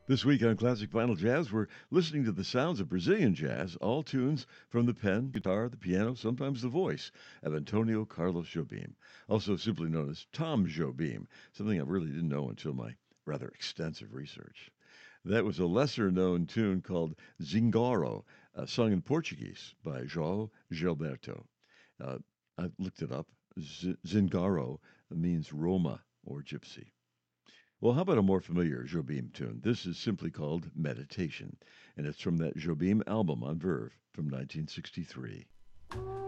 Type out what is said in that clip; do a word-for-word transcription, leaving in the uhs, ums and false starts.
This week on Classic Vinyl Jazz, we're listening to the sounds of Brazilian jazz, all tunes from the pen, guitar, the piano, sometimes the voice of Antonio Carlos Jobim, also simply known as Tom Jobim, something I really didn't know until my rather extensive research. That was a lesser known tune called Zingaro, uh, sung in Portuguese by João Gilberto. Uh, I looked it up. Z- Zingaro means Roma or gypsy. Well, how about a more familiar Jobim tune? This is simply called Meditation, and it's from that Jobim album on Verve from nineteen sixty-three.